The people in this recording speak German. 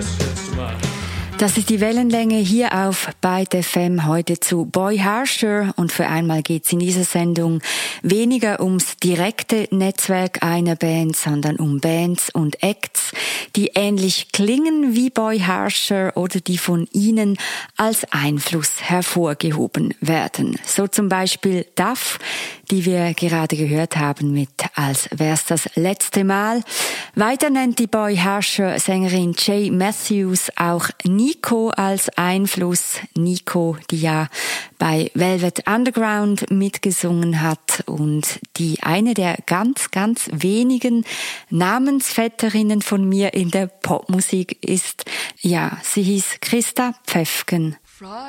Das ist die Wellenlänge hier auf Byte FM heute zu Boy Harsher und für einmal geht es in dieser Sendung weniger ums direkte Netzwerk einer Band, sondern um Bands und Acts, die ähnlich klingen wie Boy Harsher oder die von ihnen als Einfluss hervorgehoben werden. So zum Beispiel Duff, die wir gerade gehört haben mit Als wär's das letzte Mal. Weiter nennt die Boy Harsher Sängerin Jay Matthews auch Nico als Einfluss. Nico, die ja bei Velvet Underground mitgesungen hat und die eine der ganz, ganz wenigen Namensvetterinnen von mir in der Popmusik ist. Ja, sie hieß Christa Pfäffgen.